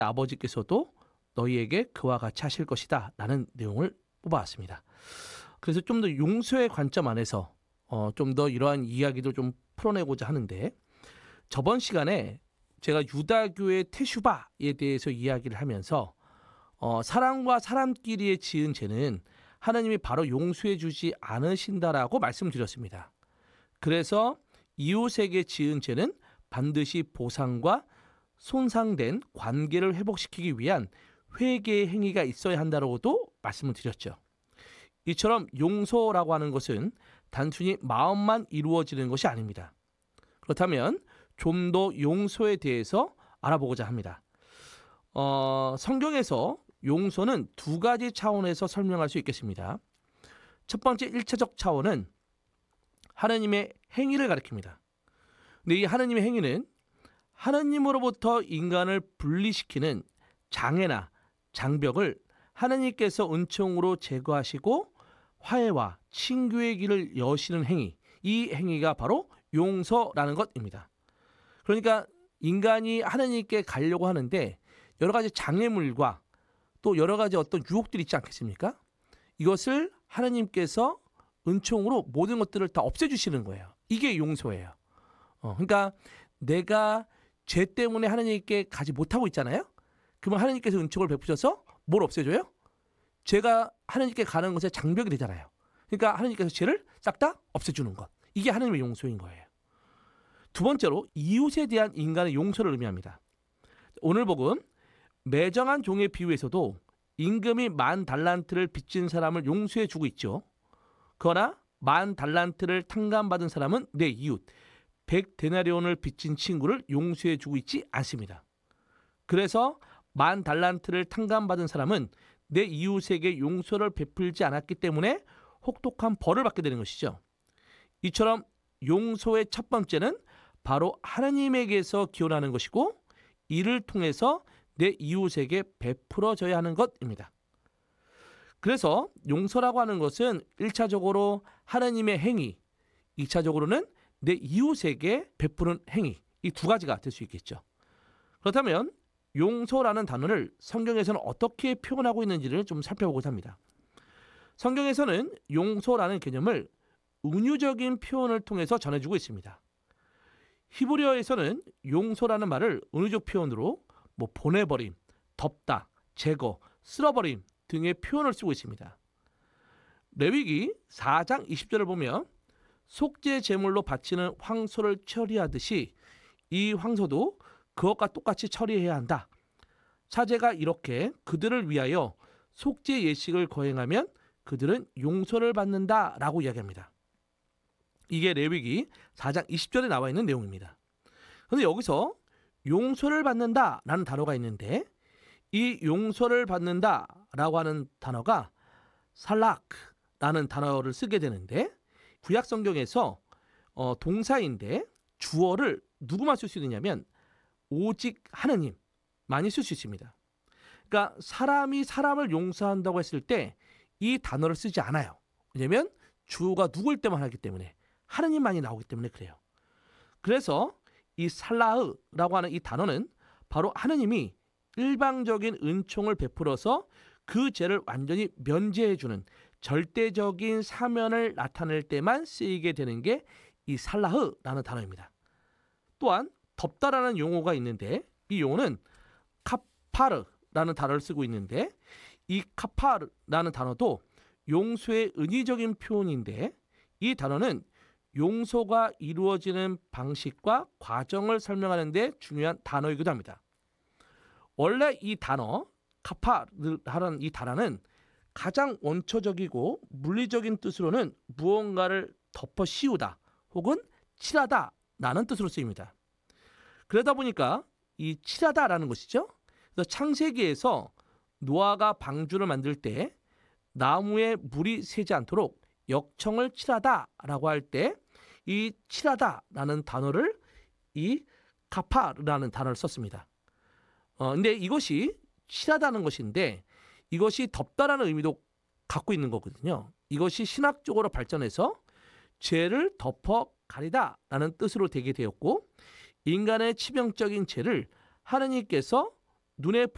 아버지께서도 너희에게 그와 같이 하실 것이다 라는 내용을 뽑아왔습니다. 그래서 좀 더 용서의 관점 안에서 좀 더 이러한 이야기도 좀 풀어내고자 하는데, 저번 시간에 제가 유다교의 테슈바에 대해서 이야기를 하면서 사람과 사람끼리의 지은 죄는 하나님이 바로 용서해 주지 않으신다라고 말씀드렸습니다. 그래서 이웃에게 지은 죄는 반드시 보상과 손상된 관계를 회복시키기 위한 회개의 행위가 있어야 한다고도 말씀을 드렸죠. 이처럼 용서라고 하는 것은 단순히 마음만 이루어지는 것이 아닙니다. 그렇다면 좀 더 용서에 대해서 알아보고자 합니다. 성경에서 용서는 두 가지 차원에서 설명할 수 있겠습니다. 첫 번째 1차적 차원은 하나님의 행위를 가리킵니다. 근데 이 하나님의 행위는 하나님으로부터 인간을 분리시키는 장애나 장벽을 하나님께서 은총으로 제거하시고 화해와 친교의 길을 여시는 행위, 이 행위가 바로 용서라는 것입니다. 그러니까 인간이 하나님께 가려고 하는데 여러 가지 장애물과 또 여러 가지 어떤 유혹들이 있지 않겠습니까? 이것을 하나님께서 은총으로 모든 것들을 다 없애주시는 거예요. 이게 용서예요. 그러니까 내가 죄 때문에 하나님께 가지 못하고 있잖아요. 그러면 하나님께서 은총을 베푸셔서 뭘 없애줘요? 죄가 하나님께 가는 것에 장벽이 되잖아요. 그러니까 하나님께서 죄를 싹 다 없애주는 것. 이게 하나님의 용서인 거예요. 두 번째로 이웃에 대한 인간의 용서를 의미합니다. 오늘 복음 매정한 종의 비유에서도 임금이 10,000달란트를 빚진 사람을 용서해 주고 있죠. 그러나 10,000달란트를 탕감받은 사람은 내 이웃 100데나리온을 빚진 친구를 용서해 주고 있지 않습니다. 그래서 10,000달란트를 탕감받은 사람은 내 이웃에게 용서를 베풀지 않았기 때문에 혹독한 벌을 받게 되는 것이죠. 이처럼 용서의 첫 번째는 바로 하나님에게서 기원하는 것이고, 이를 통해서 내 이웃에게 베풀어져야 하는 것입니다. 그래서 용서라고 하는 것은 1차적으로 하나님의 행위, 2차적으로는 내 이웃에게 베푸는 행위, 이 두 가지가 될 수 있겠죠. 그렇다면 용서라는 단어를 성경에서는 어떻게 표현하고 있는지를 좀 살펴보고자 합니다. 성경에서는 용서라는 개념을 은유적인 표현을 통해서 전해주고 있습니다. 히브리어에서는 용서라는 말을 은유적 표현으로 보내버림, 덮다, 제거, 쓸어버림 등의 표현을 쓰고 있습니다. 레위기 4장 20절을 보면 속죄 제물로 바치는 황소를 처리하듯이 이 황소도 그것과 똑같이 처리해야 한다. 사제가 이렇게 그들을 위하여 속죄 예식을 거행하면 그들은 용서를 받는다라고 이야기합니다. 이게 레위기 4장 20절에 나와 있는 내용입니다. 그런데 여기서 용서를 받는다라는 단어가 있는데, 이 용서를 받는다라고 하는 단어가 살락라는 단어를 쓰게 되는데, 구약 성경에서 동사인데 주어를 누구만 쓸 수 있느냐면 오직 하느님만이 쓸 수 있습니다. 그러니까 사람이 사람을 용서한다고 했을 때 이 단어를 쓰지 않아요. 왜냐하면 주어가 누구일 때만 하기 때문에, 하느님만이 나오기 때문에 그래요. 그래서 이 살라흐라고 하는 이 단어는 바로 하느님이 일방적인 은총을 베풀어서 그 죄를 완전히 면제해주는 절대적인 사면을 나타낼 때만 쓰이게 되는 게 이 살라흐라는 단어입니다. 또한 덮다라는 용어가 있는데, 이 용어는 카파르라는 단어를 쓰고 있는데, 이 카파르라는 단어도 용서의 은유적인 표현인데, 이 단어는 용서가 이루어지는 방식과 과정을 설명하는 데 중요한 단어이기도 합니다. 원래 이 단어 카파르라는 이 단어는 가장 원초적이고 물리적인 뜻으로는 무언가를 덮어 씌우다 혹은 칠하다라는 뜻으로 쓰입니다. 그러다 보니까 이 칠하다라는 것이죠. 그래서 창세기에서 노아가 방주를 만들 때 나무에 물이 새지 않도록 역청을 칠하다라고 할 때 이 칠하다라는 단어를 이 카파르라는 단어를 썼습니다. 근데 이것이 칠하다는 것인데 이것이 덮다라는 의미도 갖고 있는 거거든요. 이것이 신학적으로 발전해서 죄를 덮어 가리다라는 뜻으로 되게 되었고, 인간의 치명적인 죄를 하느님께서 눈에